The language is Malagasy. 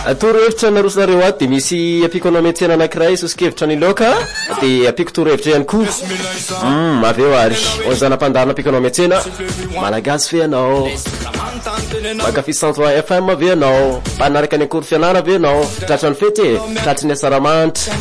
Torohevitra narosareo ato de misy apiko anao metsena anankiray sosikevitra ny loka de apiko torohevitra ihany koa. Aveo ary ozanam-pandarina apiko anao metsena malagasy fe anao Magafi 103 FM aveo anao panaraka ny akory fianara aveo anao tratra ny fety tratra ny asaramanitra